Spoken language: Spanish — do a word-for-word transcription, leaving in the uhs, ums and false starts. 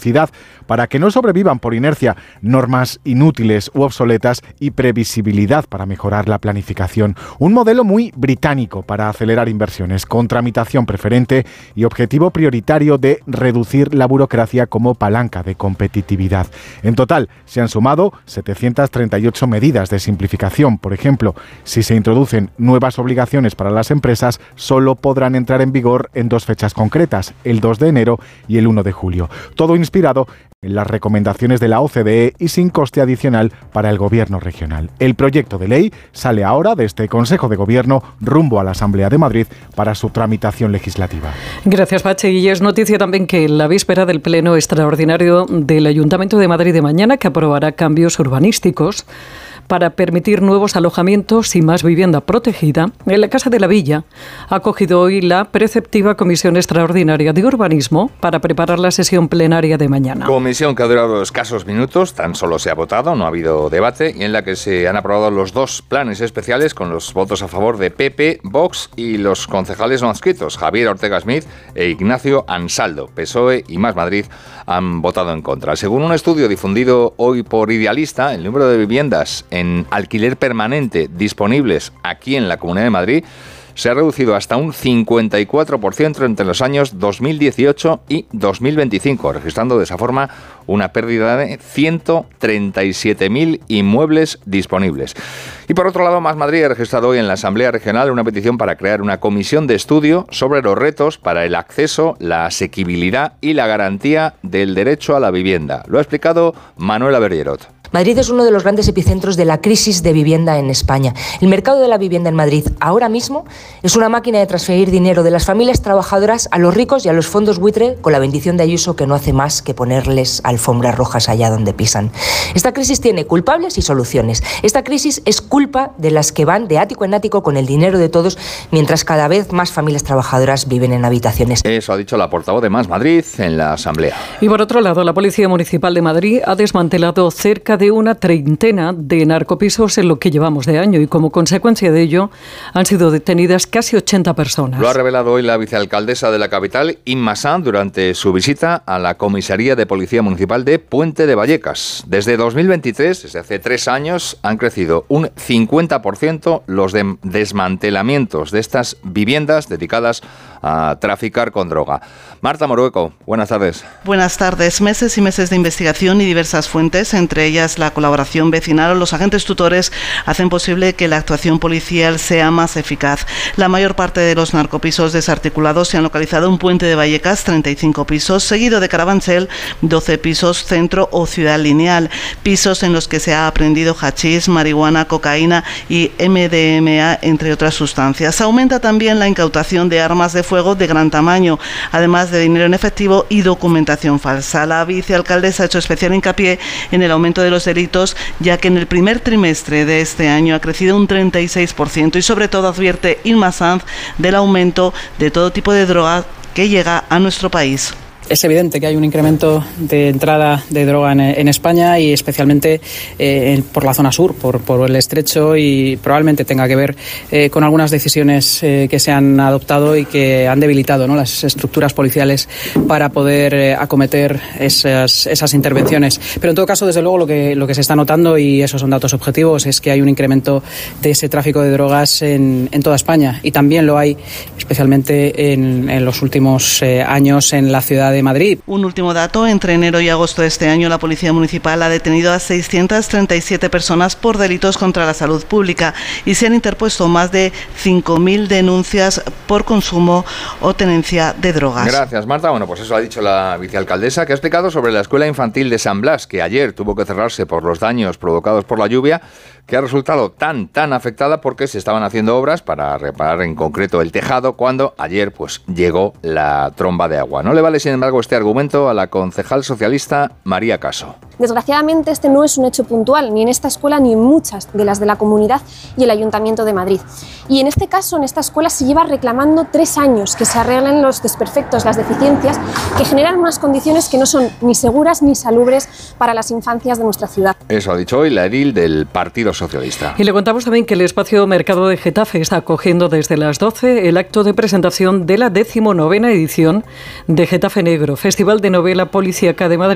velocidad para que no sobrevivan por inercia normas inútiles u obsoletas y previsibilidad para mejorar la planificación. Un modelo muy británico para acelerar inversiones, con tramitación preferente y objetivo prioritario de reducir la burocracia como palanca de competitividad. En total, se han sumado setecientas treinta y ocho medidas de simplificación. Por ejemplo, si se introducen nuevas obligaciones para las empresas, solo podrán entrar en vigor en dos fechas concretas, el dos de enero y el uno de julio. Todo inspirado en las recomendaciones de la O C D E y sin coste adicional para el Gobierno regional. El proyecto de ley sale ahora de este Consejo de Gobierno rumbo a la Asamblea de Madrid para su tramitación legislativa. Gracias, Pachi. Y es noticia también que en la víspera del Pleno Extraordinario del Ayuntamiento de Madrid de mañana, que aprobará cambios urbanísticos para permitir nuevos alojamientos y más vivienda protegida, en la Casa de la Villa ha acogido hoy la preceptiva Comisión Extraordinaria de Urbanismo para preparar la sesión plenaria de mañana. Comisión que ha durado escasos minutos, tan solo se ha votado, no ha habido debate, y en la que se han aprobado los dos planes especiales con los votos a favor de P P, Vox y los concejales no adscritos, Javier Ortega Smith e Ignacio Ansaldo. P S O E y Más Madrid han votado en contra. Según un estudio difundido hoy por Idealista, el número de viviendas en alquiler permanente disponibles aquí en la Comunidad de Madrid se ha reducido hasta un cincuenta y cuatro por ciento entre los años dos mil dieciocho y dos mil veinticinco, registrando de esa forma una pérdida de ciento treinta y siete mil inmuebles disponibles. Y por otro lado, Más Madrid ha registrado hoy en la Asamblea Regional una petición para crear una comisión de estudio sobre los retos para el acceso, la asequibilidad y la garantía del derecho a la vivienda. Lo ha explicado Manuela Bergerot. Madrid es uno de los grandes epicentros de la crisis de vivienda en España. El mercado de la vivienda en Madrid ahora mismo es una máquina de transferir dinero de las familias trabajadoras a los ricos y a los fondos buitre, con la bendición de Ayuso, que no hace más que ponerles alfombras rojas allá donde pisan. Esta crisis tiene culpables y soluciones. Esta crisis es culpa de las que van de ático en ático con el dinero de todos, mientras cada vez más familias trabajadoras viven en habitaciones. Eso ha dicho la portavoz de Más Madrid en la Asamblea. Y por otro lado, la Policía Municipal de Madrid ha desmantelado cerca de una treintena de narcopisos en lo que llevamos de año, y como consecuencia de ello han sido detenidas casi ochenta personas. Lo ha revelado hoy la vicealcaldesa de la capital, Inma Sanz, durante su visita a la Comisaría de Policía Municipal de Puente de Vallecas. Desde dos mil veintitrés, desde hace tres años, han crecido un cincuenta por ciento los de desmantelamientos de estas viviendas dedicadas a traficar con droga. Marta Morueco, buenas tardes. Buenas tardes. Meses y meses de investigación y diversas fuentes, entre ellas la colaboración vecinal o los agentes tutores, hacen posible que la actuación policial sea más eficaz. La mayor parte de los narcopisos desarticulados se han localizado en Puente de Vallecas, treinta y cinco pisos, seguido de Carabanchel, doce pisos, Centro o Ciudad Lineal. Pisos en los que se ha aprehendido hachís, marihuana, cocaína y M D M A, entre otras sustancias. Aumenta también la incautación de armas de fuego de gran tamaño, además de dinero en efectivo y documentación falsa. La vicealcaldesa ha hecho especial hincapié en el aumento de los delitos, ya que en el primer trimestre de este año ha crecido un treinta y seis por ciento, y sobre todo advierte Inma Sanz del aumento de todo tipo de droga que llega a nuestro país. Es evidente que hay un incremento de entrada de droga en, en España, y especialmente eh, por la zona sur, por, por el estrecho, y probablemente tenga que ver eh, con algunas decisiones eh, que se han adoptado y que han debilitado, ¿no?, las estructuras policiales para poder eh, acometer esas, esas intervenciones. Pero en todo caso, desde luego, lo que, lo que se está notando, y esos son datos objetivos, es que hay un incremento de ese tráfico de drogas en, en toda España, y también lo hay especialmente en, en los últimos eh, años en la ciudad de de Madrid. Un último dato: entre enero y agosto de este año, la Policía Municipal ha detenido a seiscientas treinta y siete personas por delitos contra la salud pública, y se han interpuesto más de cinco mil denuncias por consumo o tenencia de drogas. Gracias, Marta. Bueno, pues eso ha dicho la vicealcaldesa, que ha explicado sobre la Escuela Infantil de San Blas, que ayer tuvo que cerrarse por los daños provocados por la lluvia, que ha resultado tan, tan afectada porque se estaban haciendo obras para reparar en concreto el tejado, cuando ayer pues llegó la tromba de agua. No le vale, sin embargo, este argumento a la concejal socialista María Caso. Desgraciadamente, este no es un hecho puntual, ni en esta escuela ni en muchas de las de la comunidad y el Ayuntamiento de Madrid. Y en este caso, en esta escuela, se lleva reclamando tres años que se arreglen los desperfectos, las deficiencias, que generan unas condiciones que no son ni seguras ni salubres para las infancias de nuestra ciudad. Eso ha dicho hoy la edil del Partido Socialista. Y le contamos también que el espacio Mercado de Getafe está acogiendo desde las doce el acto de presentación de la decimonovena edición de Getafe Negro, Festival de Novela Policíaca de Madrid.